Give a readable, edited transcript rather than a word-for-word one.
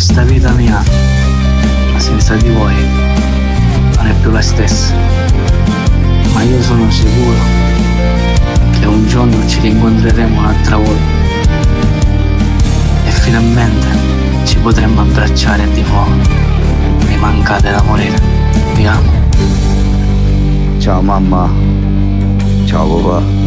questa vita mia senza di voi non è più la stessa, ma io sono sicuro che un giorno ci rincontreremo un'altra volta e finalmente ci potremmo abbracciare di nuovo. Mi mancate da morire, vi amo. Ciao mamma, ciao papà.